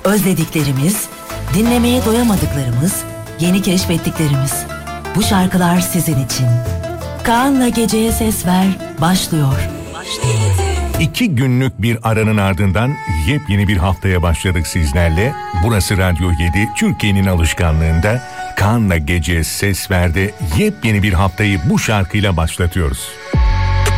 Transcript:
Özlediklerimiz, dinlemeye doyamadıklarımız, yeni keşfettiklerimiz. Bu şarkılar sizin için. Kaan'la Geceye Ses Ver başlıyor. 2 günlük bir aranın ardından yepyeni bir haftaya başladık sizlerle. Burası Radyo 7, Türkiye'nin alışkanlığında Kaan'la Geceye Ses Ver'de yepyeni bir haftayı bu şarkıyla başlatıyoruz.